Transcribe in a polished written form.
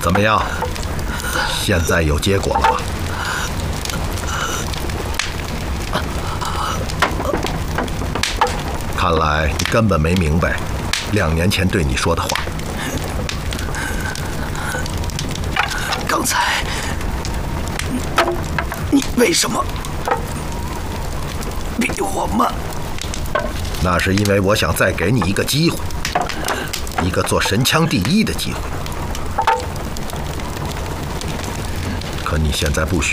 怎么样？现在有结果了吧？看来你根本没明白2年前对你说的话。 刚才你为什么比我慢？ 那是因为我想再给你一个机会，一个做神枪第1的机会。可你现在不需